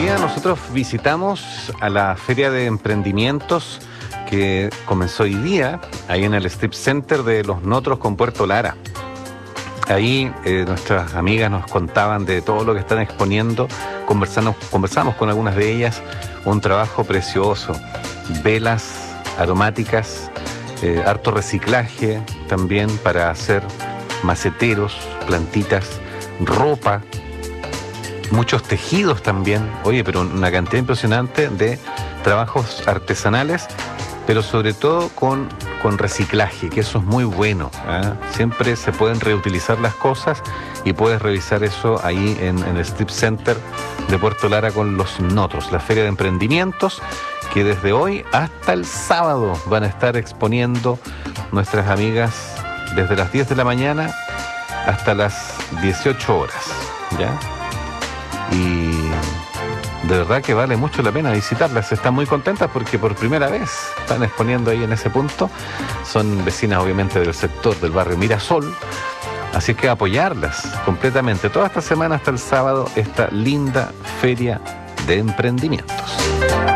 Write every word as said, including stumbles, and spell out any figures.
día nosotros visitamos a la Feria de Emprendimientos que comenzó hoy día, ahí en el Strip Center de Los Notros con Puerto Lara. Ahí eh, nuestras amigas nos contaban de todo lo que están exponiendo, conversamos, conversamos con algunas de ellas, un trabajo precioso, velas aromáticas, eh, harto reciclaje también para hacer maceteros, plantitas, ropa, muchos tejidos también, oye, pero una cantidad impresionante de trabajos artesanales, pero sobre todo con, con reciclaje, que eso es muy bueno, ¿eh? Siempre se pueden reutilizar las cosas y puedes revisar eso ahí en, en el Strip Center de Puerto Lara con Los Notros, la Feria de Emprendimientos, que desde hoy hasta el sábado van a estar exponiendo nuestras amigas desde las diez de la mañana hasta las dieciocho horas, ¿ya? Y de verdad que vale mucho la pena visitarlas. Están muy contentas porque por primera vez están exponiendo ahí en ese punto. Son vecinas obviamente del sector del barrio Mirasol, así que apoyarlas completamente toda esta semana hasta el sábado, esta linda feria de emprendimientos.